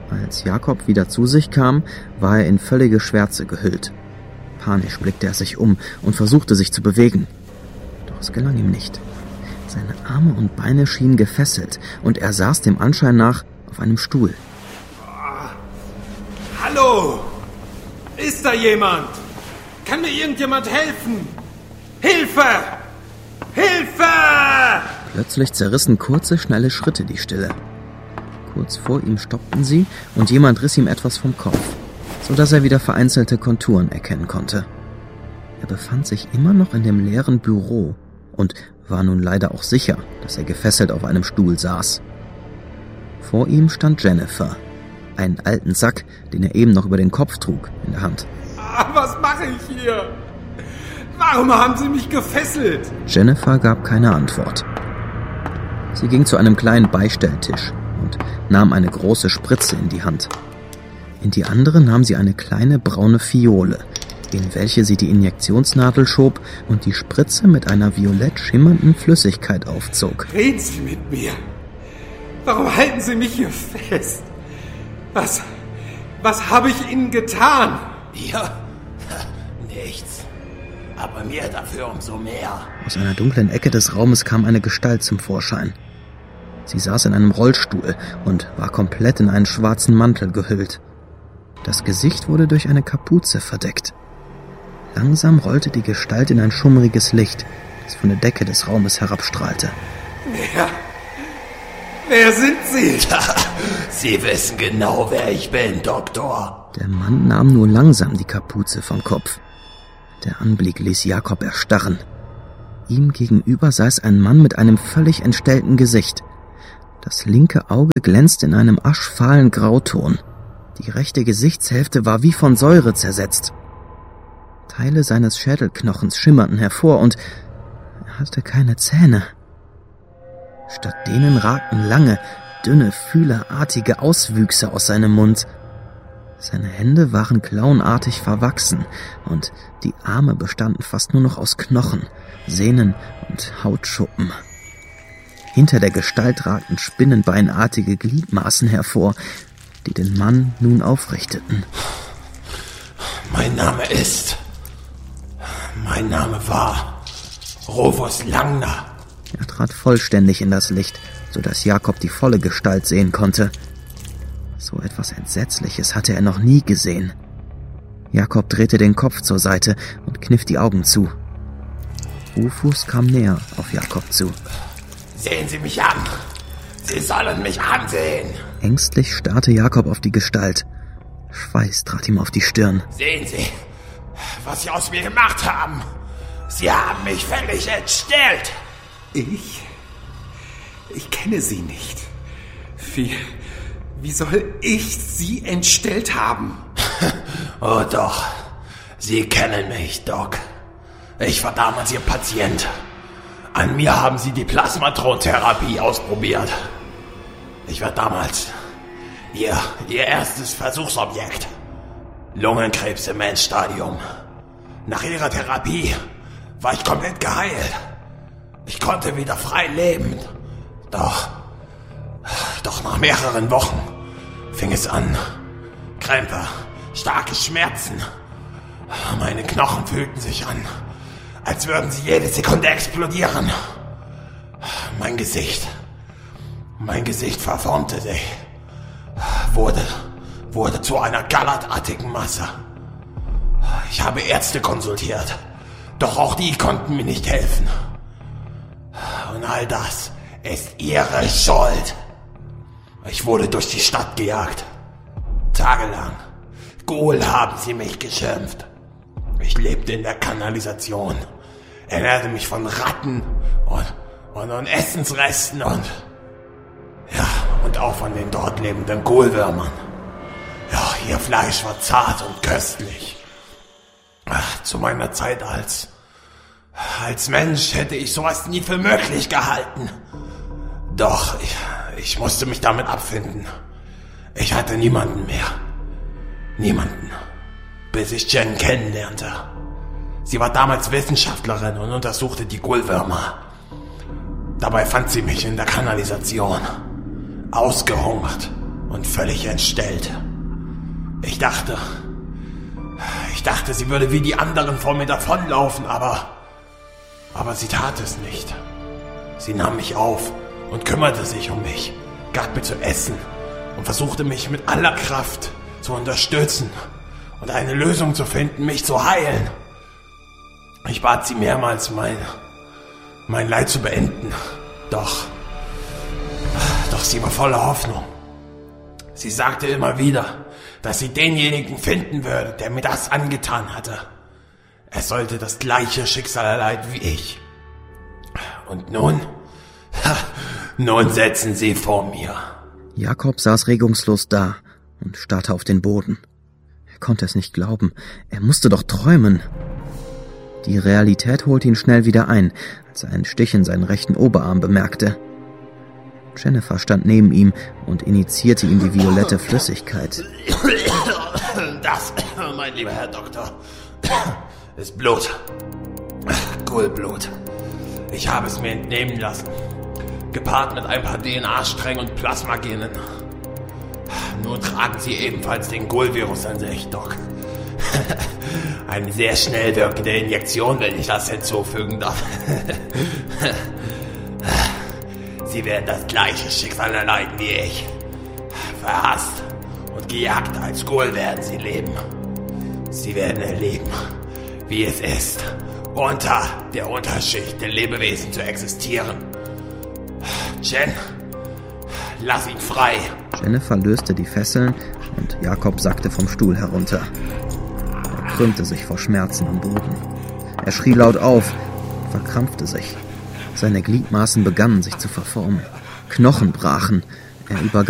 Als Jakob wieder zu sich kam, war er in völlige Schwärze gehüllt. Panisch blickte er sich um und versuchte sich zu bewegen. Doch es gelang ihm nicht. Seine Arme und Beine schienen gefesselt und er saß dem Anschein nach auf einem Stuhl. Hallo! Ist da jemand? Kann mir irgendjemand helfen? Hilfe! Hilfe! Plötzlich zerrissen kurze, schnelle Schritte die Stille. Kurz vor ihm stoppten sie und jemand riss ihm etwas vom Kopf, sodass er wieder vereinzelte Konturen erkennen konnte. Er befand sich immer noch in dem leeren Büro und war nun leider auch sicher, dass er gefesselt auf einem Stuhl saß. Vor ihm stand Jennifer, einen alten Sack, den er eben noch über den Kopf trug, in der Hand. Was mache ich hier? Warum haben Sie mich gefesselt? Jennifer gab keine Antwort. Sie ging zu einem kleinen Beistelltisch und nahm eine große Spritze in die Hand. In die andere nahm sie eine kleine braune Fiole, in welche sie die Injektionsnadel schob und die Spritze mit einer violett schimmernden Flüssigkeit aufzog. Reden Sie mit mir. Warum halten Sie mich hier fest? Was habe ich Ihnen getan? Ja, nichts. Aber mir dafür umso mehr. Aus einer dunklen Ecke des Raumes kam eine Gestalt zum Vorschein. Sie saß in einem Rollstuhl und war komplett in einen schwarzen Mantel gehüllt. Das Gesicht wurde durch eine Kapuze verdeckt. Langsam rollte die Gestalt in ein schummriges Licht, das von der Decke des Raumes herabstrahlte. Wer sind Sie? Sie wissen genau, wer ich bin, Doktor. Der Mann nahm nur langsam die Kapuze vom Kopf. Der Anblick ließ Jakob erstarren. Ihm gegenüber saß ein Mann mit einem völlig entstellten Gesicht. Das linke Auge glänzte in einem aschfahlen Grauton. Die rechte Gesichtshälfte war wie von Säure zersetzt. Teile seines Schädelknochens schimmerten hervor und er hatte keine Zähne. Statt denen ragten lange, dünne, fühlerartige Auswüchse aus seinem Mund. Seine Hände waren klauenartig verwachsen und die Arme bestanden fast nur noch aus Knochen, Sehnen und Hautschuppen. Hinter der Gestalt ragten spinnenbeinartige Gliedmaßen hervor, die den Mann nun aufrichteten. Mein Name war Rovus Langner. Er trat vollständig in das Licht, sodass Jakob die volle Gestalt sehen konnte. So etwas Entsetzliches hatte er noch nie gesehen. Jakob drehte den Kopf zur Seite und kniff die Augen zu. Rufus kam näher auf Jakob zu. Sehen Sie mich an! Sie sollen mich ansehen! Ängstlich starrte Jakob auf die Gestalt. Schweiß trat ihm auf die Stirn. Sehen Sie, was Sie aus mir gemacht haben! Sie haben mich völlig entstellt! Ich kenne Sie nicht. Wie soll ich Sie entstellt haben? Oh doch, Sie kennen mich, Doc. Ich war damals Ihr Patient. An mir haben Sie die Plasmatrontherapie ausprobiert. Ich war damals Ihr erstes Versuchsobjekt. Lungenkrebs im Endstadium. Nach Ihrer Therapie war ich komplett geheilt. Ich konnte wieder frei leben. Doch nach mehreren Wochen fing es an. Krämpfe, starke Schmerzen. Meine Knochen fühlten sich an, als würden sie jede Sekunde explodieren. Mein Gesicht verformte sich, wurde zu einer gallertartigen Masse. Ich habe Ärzte konsultiert, doch auch die konnten mir nicht helfen. Und all das ist Ihre Schuld. Ich wurde durch die Stadt gejagt. Tagelang. Ghoul haben sie mich geschimpft. Ich lebte in der Kanalisation. Ernährte mich von Ratten und Essensresten und auch von den dort lebenden Ghoulwürmern. Ja, ihr Fleisch war zart und köstlich. Zu meiner Zeit als Mensch hätte ich sowas nie für möglich gehalten. Doch, ich musste mich damit abfinden. Ich hatte niemanden mehr. Niemanden. Bis ich Jen kennenlernte. Sie war damals Wissenschaftlerin und untersuchte die Ghoulwürmer. Dabei fand sie mich in der Kanalisation. Ausgehungert. und völlig entstellt. Ich dachte, sie würde wie die anderen vor mir davonlaufen, aber sie tat es nicht. Sie nahm mich auf und kümmerte sich um mich, gab mir zu essen und versuchte mich mit aller Kraft zu unterstützen und eine Lösung zu finden, mich zu heilen. Ich bat sie mehrmals, mein Leid zu beenden, doch sie war voller Hoffnung. Sie sagte immer wieder, dass sie denjenigen finden würde, der mir das angetan hatte. Er sollte das gleiche Schicksal erleiden wie ich. Und nun sitzen sie vor mir. Jakob saß regungslos da und starrte auf den Boden. Er konnte es nicht glauben. Er musste doch träumen. Die Realität holte ihn schnell wieder ein, als er einen Stich in seinen rechten Oberarm bemerkte. Jennifer stand neben ihm und injizierte ihm die violette Flüssigkeit. Das, mein lieber Herr Doktor, ist Blut. Ghoul-Blut. Ich habe es mir entnehmen lassen. Gepaart mit ein paar DNA-Strängen und Plasmagenen. Nun tragen Sie ebenfalls den Ghoul-Virus an sich, Doc. Eine sehr schnell wirkende Injektion, wenn ich das hinzufügen darf. Sie werden das gleiche Schicksal erleiden wie ich. Verhasst und gejagt als Ghoul werden Sie leben. Sie werden erleben, wie es ist, unter der Unterschicht der Lebewesen zu existieren. Jen, lass ihn frei. Jennifer löste die Fesseln und Jakob sackte vom Stuhl herunter. Er krümmte sich vor Schmerzen am Boden. Er schrie laut auf, verkrampfte sich. Seine Gliedmaßen begannen sich zu verformen. Knochen brachen. Er übergab